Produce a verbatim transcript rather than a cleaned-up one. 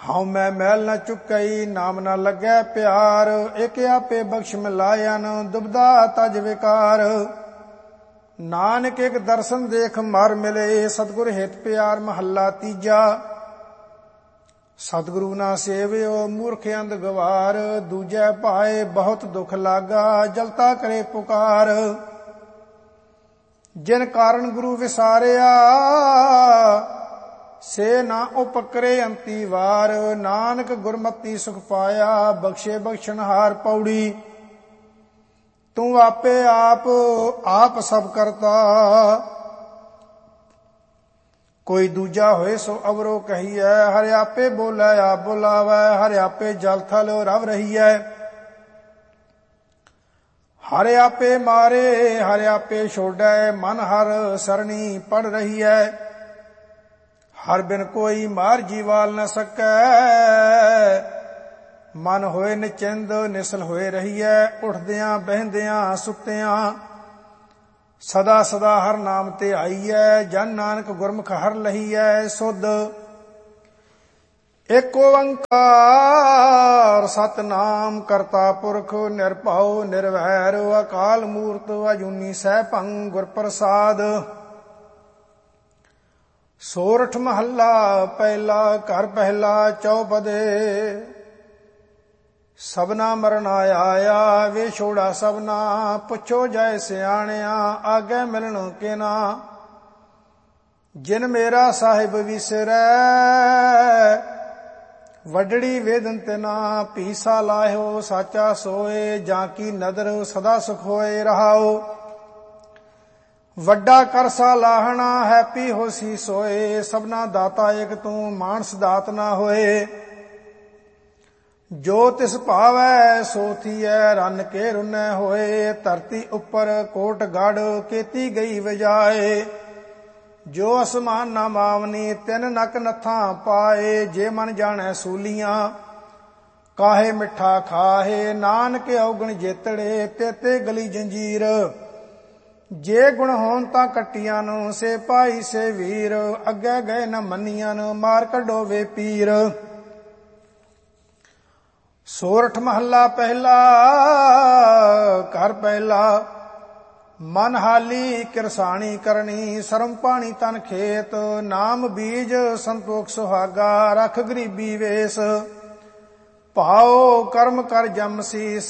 ਹਉ ਮੈਂ ਮੈਲ ਨ ਚੁੱਕਈ ਨਾਮ ਨ ਲੱਗੈ ਪਿਆਰ। ਇਕ ਆਪੇ ਬਖਸ਼ ਮਿਲਾਇਨ ਦੁਬਦਾ ਤਜ ਵਿਕਾਰ। ਨਾਨਕ ਇਕ ਦਰਸ਼ਨ ਦੇਖ ਮਰ ਮਿਲੇ ਸਤਿਗੁਰ ਹਿਤ ਪਿਆਰ। ਮਹੱਲਾ ਤੀਜਾ। ਸਤਿਗੁਰੂ ਨਾ ਸੇਵਿਓ ਮੂਰਖ ਅੰਧ ਗਵਾਰ। ਦੂਜੈ ਭਾਏ ਬਹੁਤ ਦੁਖ ਲਾਗਾ ਜਲਤਾ ਕਰੇ ਪੁਕਾਰ। ਜਿਨ ਕਾਰਨ ਗੁਰੂ ਵਿਸਾਰਿਆ ਸੇ ਨਾ ਉਪਕਰੇ ਅੰਤੀ ਵਾਰ। ਨਾਨਕ ਗੁਰਮਤੀ ਸੁਖ ਪਾਇਆ ਬਖਸ਼ੇ ਬਖਸ਼ਣਹਾਰ। ਪੌੜੀ। ਤੂੰ ਆਪੇ ਆਪ ਆਪ ਸਭ ਕਰਤਾ ਕੋਈ ਦੂਜਾ ਹੋਏ ਸੋ ਅਵਰੋ ਕਹੀਐ। ਹਰਿ ਆਪੇ ਬੋਲੇ ਆਪ ਬੁਲਾਵੈ ਹਰਿ ਆਪੇ ਜਲ ਥਲ ਰਵ ਰਹੀਐ। ਹਰਿ ਆਪੇ ਮਾਰੇ ਹਰਿ ਆਪੇ ਛੋੜੈ ਮਨ ਹਰ ਸਰਣੀ ਪੜ ਰਹੀਐ। ਹਰ ਬਿਨ ਕੋਈ ਮਾਰ ਜੀਵਾਲ ਨ ਸਕੈ। ਮਨ ਹੋਏ ਨਿਚਿੰਦ ਨਿਸਲ ਹੋਏ ਰਹੀਐ। ਉੱਠਦਿਆਂ ਬਹਿੰਦਿਆਂ ਸੁੱਤਿਆਂ ਸਦਾ ਸਦਾ ਹਰ ਨਾਮ ਤੇ ਆਈਐ। ਜਨ ਨਾਨਕ ਗੁਰਮੁਖ ਹਰ ਲਹੀਐ ਸੁਧ। ਏਕ ਓੰਕਾਰ ਸਤਿਨਾਮ ਕਰਤਾ ਪੁਰਖ ਨਿਰਭਉ ਨਿਰਵੈਰ। ਅਕਾਲ ਮੂਰਤ ਅਜੂਨੀ ਸੈਭੰ ਗੁਰ ਪ੍ਰਸਾਦ। ਸੋਰਠ ਮਹੱਲਾ ਪਹਿਲਾ। ਘਰ ਪਹਿਲਾ ਚੌਪਦੇ। ਸਭਨਾ ਮਰਨ ਆਇਆ ਵੇ ਛੋੜਾ ਸਭਨਾ। ਪੁੱਛੋ ਜੈ ਸਿਆਣਿਆ ਆਗੇ ਮਿਲਣ ਕੇ ਨਾ। ਜਿਨ ਮੇਰਾ ਸਾਹਿਬ ਵਿਸਰੈ ਵੱਡੜੀ ਵੇਦਨ ਤੇ ਨਾ। ਪੀਸਾ ਲਾਹਿਓ ਸਾਚਾ ਸੋਏ ਜਾਂ ਕੀ ਨਦਰ ਸਦਾ ਸੁਖ ਹੋਏ ਰਹਾਓ। ਵੱਡਾ ਕਰਸਾ ਲਾਹਣਾ ਹੈਪੀ ਹੋਸੀ ਸੋਏ। ਸਭਨਾ ਦਾਤਾ ਏਕ ਤੂੰ ਮਾਨਸ ਦਾਤ ਨਾ ਹੋਏ। ਜੋ ਤਿਸ ਭਾਵੈ ਸੋ ਥੀਐ ਰੰਨ ਕੇ ਰੁਨੈ ਹੋਏ। ਧਰਤੀ ਉੱਪਰ ਕੋਟ ਗੜ ਕੀਤੀ ਗਈ ਵਜਾਏ। ਜੋ ਅਸਮਾਨ ਨਾ ਮਾਵਨੀ ਤਿੰਨ ਨਕ ਨੱਥਾਂ ਪਾਏ। ਜੇ ਮਨ ਜਾਣੈ ਸੂਲੀਆਂ ਕਾਹੇ ਮਿੱਠਾ ਖਾਹੇ। ਨਾਨਕ ਔਗਣ ਜੇਤੜੇ ਤੇਤੇ ਗਲੀ ਜੰਜੀਰ। ਜੇ ਗੁਣ ਹੋਣ ਤਾਂ ਕੱਟੀਆਂ ਨੂੰ ਸੇ ਭਾਈ ਸੇ ਵੀਰ। ਅੱਗੇ ਗਏ ਨ ਮੰਨੀਆਂ ਮਾਰ ਕੱਢੋ ਵੇ ਪੀਰ। ਸੋਰਠ ਮਹੱਲਾ ਪਹਿਲਾ। ਘਰ ਪਹਿਲਾ। ਮਨ ਹਾਲੀ ਕਿਰਸਾਣੀ ਕਰਨੀ ਸਰਮ ਪਾਣੀ ਤਨ ਖੇਤ। ਨਾਮ ਬੀਜ ਸੰਤੋਖ ਸੁਹਾਗਾ ਰੱਖ ਗਰੀਬੀ ਵੇਸ। ਭਾਉ ਕਰਮ ਕਰ ਜਮਸੀ